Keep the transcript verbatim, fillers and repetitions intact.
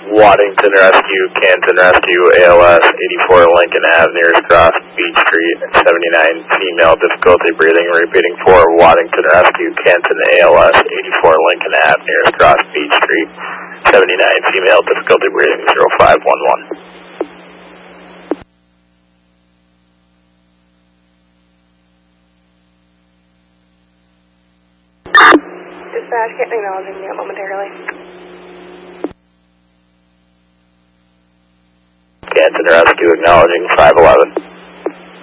Waddington Rescue, Canton Rescue, A L S, eighty-four Lincoln Avenue, across Beach Street, seventy-nine, female, difficulty breathing, repeating for Waddington Rescue, Canton, A L S, eighty-four Lincoln Avenue, across Beach Street, seventy-nine, female, difficulty breathing, zero five one one. Dispatch, can't acknowledging you momentarily. Canton Rescue, acknowledging five eleven.